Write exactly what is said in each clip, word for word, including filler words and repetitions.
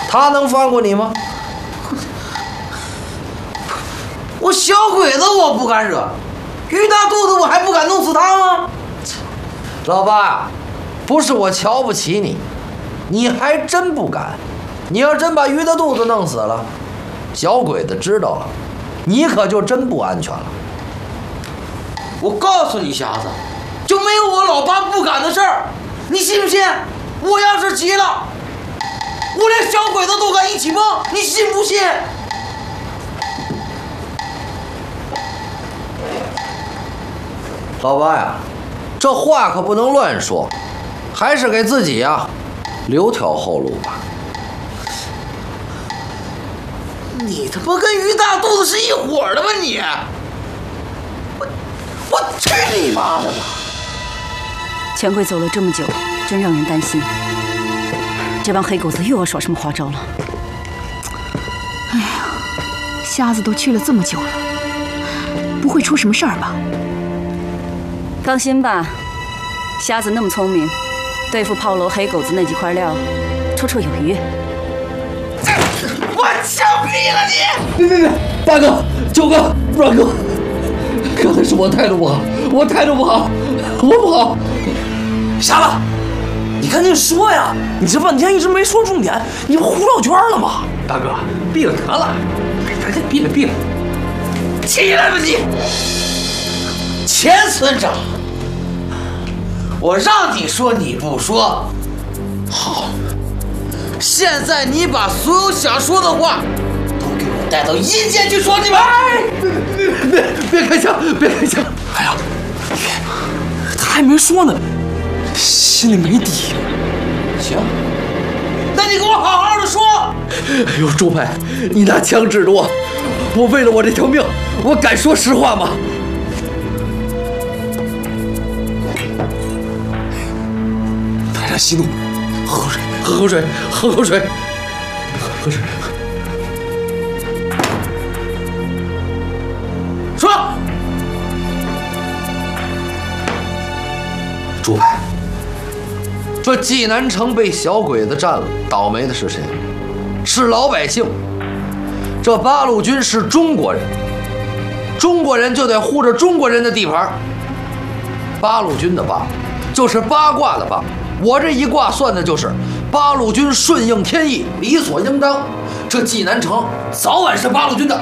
他能放过你吗？ 我小鬼子我不敢惹，于大肚子我还不敢弄死他吗？ 老八呀，不是我瞧不起你，你还真不敢。你要真把于大肚子弄死了，小鬼子知道了，你可就真不安全了。 我告诉你，瞎子，就没有我老八不敢的事儿，你信不信？我要是急了，我连小鬼子都敢一起碰，你信不信？ 老八呀，这话可不能乱说，还是给自己呀留条后路吧。 你他妈跟于大肚子是一伙儿的吧你？我我去你妈的吧！ 钱贵走了这么久，真让人担心。这帮黑狗子又要耍什么花招了？ 哎呀，瞎子都去了这么久了，不会出什么事儿吧？ 放心吧，瞎子那么聪明，对付炮楼黑狗子那几块料，绰绰有余。 我枪毙了你！ 别别别！大哥，九哥，软哥，刚才是我态度不好，我态度不好，我不好。 瞎子，你赶紧说呀！你这半天一直没说重点，你不胡绕圈了吗？ 大哥，闭了得了，赶紧闭了闭了。 起来吧你！钱村长，我让你说你不说，好，现在你把所有想说的话都给我带到阴间去说去吧！ 哎，别别别开枪，别开枪！哎呀，他还没说呢，心里没底。 行，那你给我好好的说。 哎呦，朱排，你拿枪指着我，我为了我这条命，我敢说实话吗？大家息怒，喝口水，喝口水，喝口水，喝水。 说， 朱排，这济南城被小鬼子占了，倒霉的是谁？是老百姓。这八路军是中国人，中国人就得护着中国人的地盘。八路军的八，就是八卦的八。我这一卦算的就是八路军顺应天意，理所应当。这济南城早晚是八路军的。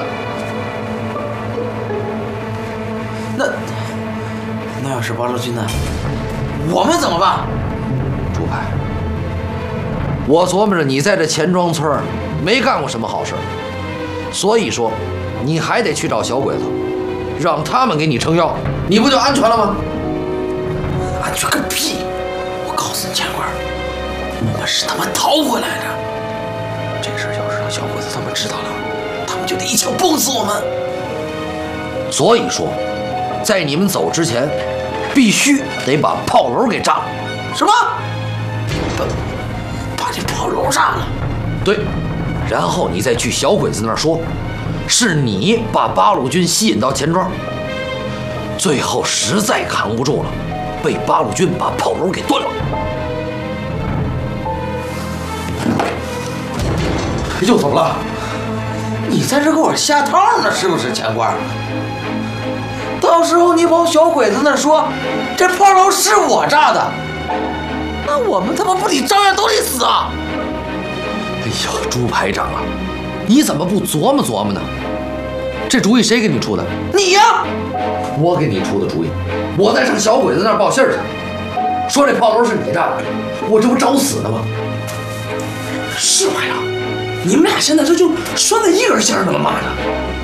那那要是八路军呢？我们怎么办？ 朱排，我琢磨着你在这钱庄村没干过什么好事，所以说你还得去找小鬼子，让他们给你撑腰，你不就安全了吗？ 安全个屁！我告诉你，钱官，我们是他妈逃回来的。这事要是让小鬼子他们知道了，他们就得一枪崩死我们。 所以说，在你们走之前，必须得把炮楼给炸了。 什么？把把这炮楼炸了？ 对，然后你再去小鬼子那儿说，是你把八路军吸引到钱庄，最后实在扛不住了，被八路军把炮楼给端了。 又怎么了？你在这给我下套呢，是不是，钱官？到时候你跑小鬼子那说，这炮楼是我炸的，那我们他妈不得照样都得死啊！ 哎呦，朱排长啊，你怎么不琢磨琢磨呢？这主意谁给你出的？ 你呀！ 我给你出的主意。我再上小鬼子那儿报信儿去，说这炮楼是你炸的，我这不找死呢吗？ 是吧呀？你们俩现在这就拴在一根线上了，妈的！